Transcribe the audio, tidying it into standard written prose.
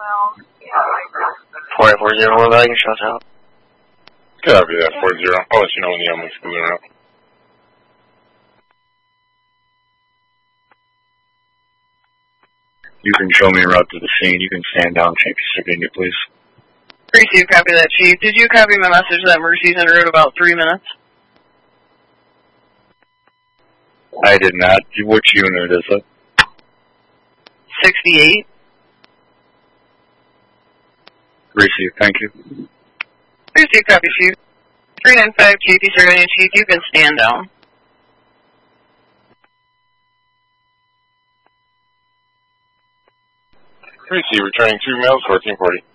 4840, what about you, shut out? Copy that, 40. I'll let you know when the ambulance comes around. You can show me a route to the scene. You can stand down, change your Virginia, please. Receive, copy that, Chief. Did you copy my message that Mercy's en route about 3 minutes? I did not. Which unit is it? 68. Receive, thank you. Receive, copy, Chief. 395, Chief, East Chief, you can stand down. Receive, returning 2 males, 1440.